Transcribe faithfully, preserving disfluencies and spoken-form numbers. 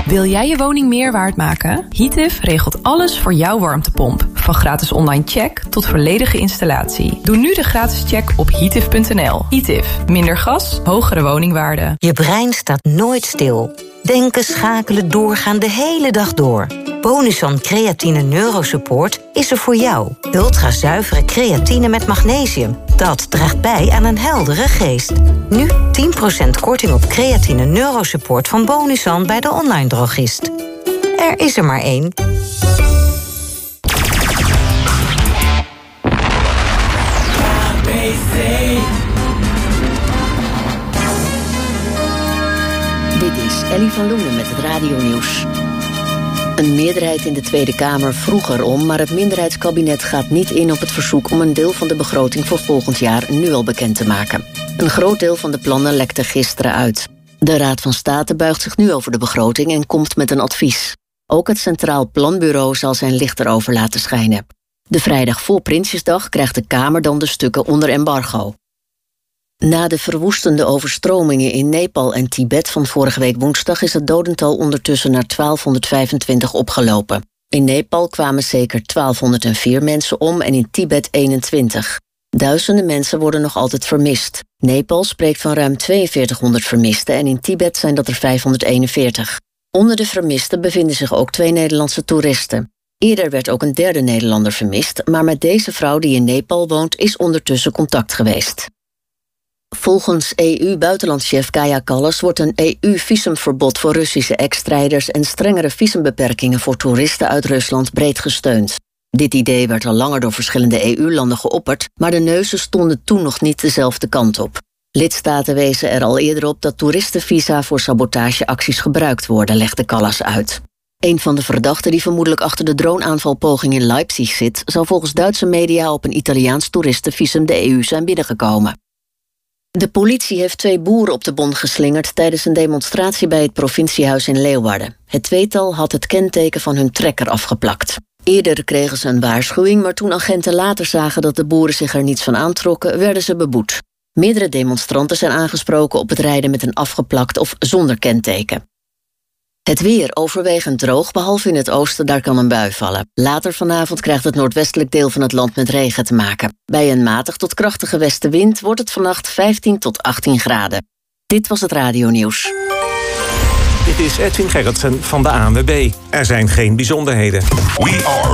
Wil jij je woning meer waard maken? Heatif regelt alles voor jouw warmtepomp. Van gratis online check tot volledige installatie. Doe nu de gratis check op heatif punt n l. Heatif. Minder gas, hogere woningwaarde. Je brein staat nooit stil. Denken, schakelen, doorgaan de hele dag door. Bonuson Creatine Neurosupport is er voor jou. Ultra zuivere creatine met magnesium. Dat draagt bij aan een heldere geest. Nu tien procent korting op Creatine Neurosupport van Bonuson bij de online drogist. Er is er maar één. Dit is Ellie van Loenen met het radionieuws. Een meerderheid in de Tweede Kamer vroeg erom, maar het minderheidskabinet gaat niet in op het verzoek om een deel van de begroting voor volgend jaar nu al bekend te maken. Een groot deel van de plannen lekte gisteren uit. De Raad van State buigt zich nu over de begroting en komt met een advies. Ook het Centraal Planbureau zal zijn licht erover laten schijnen. De vrijdag voor Prinsjesdag krijgt de Kamer dan de stukken onder embargo. Na de verwoestende overstromingen in Nepal en Tibet van vorige week woensdag is het dodental ondertussen naar twaalfhonderdvijfentwintig opgelopen. In Nepal kwamen zeker twaalfhonderdvier mensen om en in Tibet eenentwintig. Duizenden mensen worden nog altijd vermist. Nepal spreekt van ruim tweeënveertighonderd vermisten en in Tibet zijn dat er vijfhonderdeenenveertig. Onder de vermisten bevinden zich ook twee Nederlandse toeristen. Eerder werd ook een derde Nederlander vermist, maar met deze vrouw die in Nepal woont is ondertussen contact geweest. Volgens E U-buitenlandchef Kaja Kallas wordt een E U-visumverbod voor Russische ex-strijders en strengere visumbeperkingen voor toeristen uit Rusland breed gesteund. Dit idee werd al langer door verschillende E U-landen geopperd, maar de neuzen stonden toen nog niet dezelfde kant op. Lidstaten wezen er al eerder op dat toeristenvisa voor sabotageacties gebruikt worden, legde Kallas uit. Een van de verdachten die vermoedelijk achter de droneaanvalpoging in Leipzig zit, zou volgens Duitse media op een Italiaans toeristenvisum de E U zijn binnengekomen. De politie heeft twee boeren op de bon geslingerd tijdens een demonstratie bij het provinciehuis in Leeuwarden. Het tweetal had het kenteken van hun trekker afgeplakt. Eerder kregen ze een waarschuwing, maar toen agenten later zagen dat de boeren zich er niets van aantrokken, werden ze beboet. Meerdere demonstranten zijn aangesproken op het rijden met een afgeplakt of zonder kenteken. Het weer overwegend droog, behalve in het oosten, daar kan een bui vallen. Later vanavond krijgt het noordwestelijk deel van het land met regen te maken. Bij een matig tot krachtige westenwind wordt het vannacht vijftien tot achttien graden. Dit was het radionieuws. Dit is Edwin Gerritsen van de A N W B. Er zijn geen bijzonderheden. We are